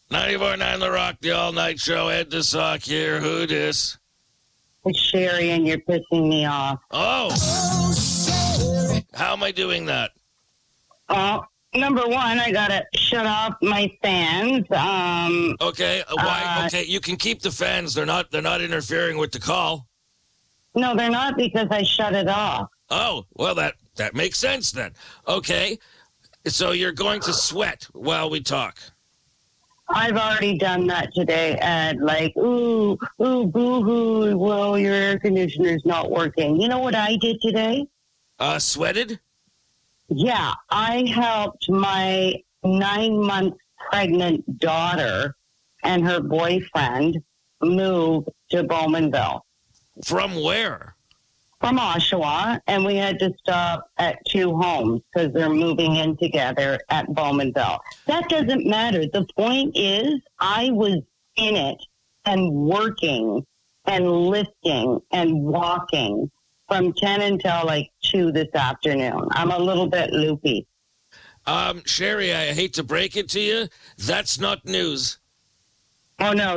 94.9 The Rock, the all-night show. Ed the Sock here. Who dis? It's Sherry, and you're pissing me off. Oh. How am I doing that? Number one, I gotta shut off my fans. Okay. Why? Okay, you can keep the fans. They're not interfering with the call. No, they're not, because I shut it off. Oh, well, that makes sense then. Okay. So you're going to sweat while we talk. I've already done that today, Ed. Like, ooh, boo-hoo, well, your air conditioner's not working. You know what I did today? Sweated? Yeah, I helped my 9-month pregnant daughter and her boyfriend move to Bowmanville. From where? From Oshawa, and we had to stop at 2 homes because they're moving in together at Bowmanville. That doesn't matter. The point is, I was in it and working and lifting and walking from 10 until like 2 this afternoon. I'm a little bit loopy. Sherry, I hate to break it to you. That's not news. Oh, no,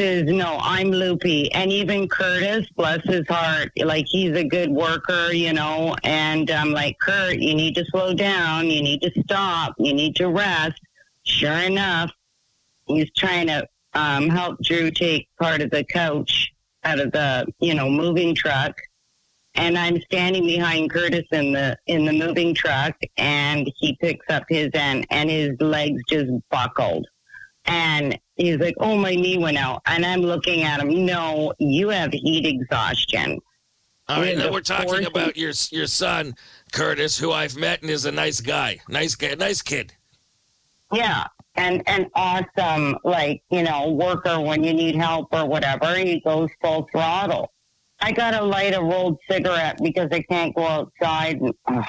I'm loopy. And even Curtis, bless his heart, like, he's a good worker, you know, and I'm like, Kurt, you need to slow down. You need to stop. You need to rest. Sure enough, he's trying to help Drew take part of the couch out of the, moving truck. And I'm standing behind Curtis in the moving truck, and he picks up his end, and his legs just buckled. And he's like, oh, my knee went out. And I'm looking at him. No, you have heat exhaustion. All right, now we're talking about your son, Curtis, who I've met and is a nice guy. Nice kid. Yeah, and awesome, worker when you need help or whatever. He goes full throttle. I got to light a rolled cigarette because I can't go outside.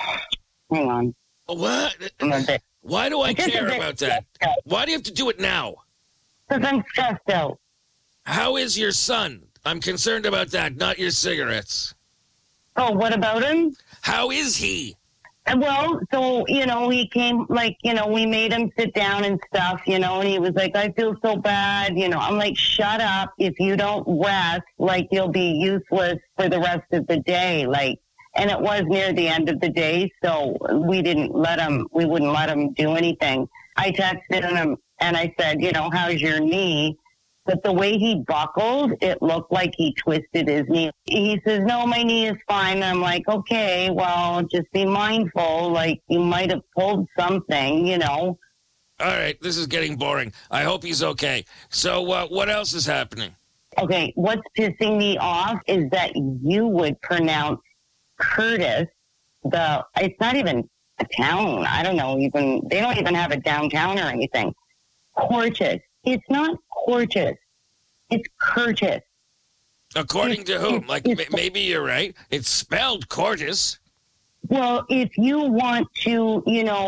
Hang on. What? Why do I care about that? Why do you have to do it now? Because I'm stressed out. How is your son? I'm concerned about that, not your cigarettes. Oh, what about him? How is he? Well, so, he came, we made him sit down and stuff, and he was like, I feel so bad. I'm like, shut up. If you don't rest, you'll be useless for the rest of the day. And it was near the end of the day, so we wouldn't let him do anything. I texted him and I said, how's your knee? But the way he buckled, it looked like he twisted his knee. He says, no, my knee is fine. And I'm like, okay, well, just be mindful. You might have pulled something, All right, this is getting boring. I hope he's okay. So what else is happening? Okay, what's pissing me off is that you would pronounce Curtis, it's not even a town. I don't know, they don't even have a downtown or anything. Cortis. It's not Cortis. It's Curtis. According to whom? Maybe you're right. It's spelled Cortis. Well, if you want to,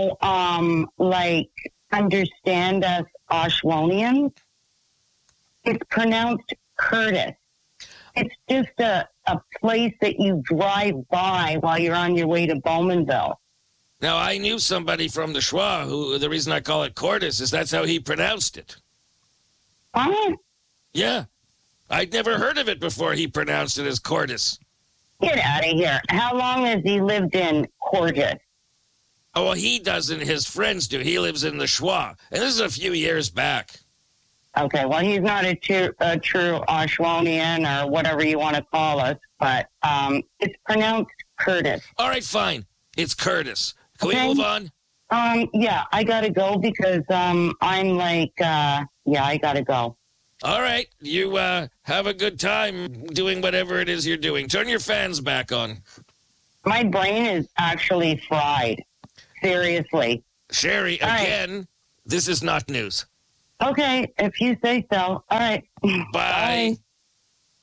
understand us Oshawonians, it's pronounced Curtis. It's just a place that you drive by while you're on your way to Bowmanville. Now, I knew somebody from the Schwa who, the reason I call it Cortis is that's how he pronounced it. What? Yeah. I'd never heard of it before he pronounced it as Cortis. Get out of here. How long has he lived in Cortis? Oh, well, he doesn't. His friends do. He lives in the Schwa. And this is a few years back. Okay, well, he's not a true Oshawonian or whatever you want to call us, but it's pronounced Curtis. All right, fine. It's Curtis. Can we move on? Yeah, I got to go because I got to go. All right. You have a good time doing whatever it is you're doing. Turn your fans back on. My brain is actually fried. Seriously. Sherry, again, This is not news. Okay, if you say so. All right. Bye. Bye.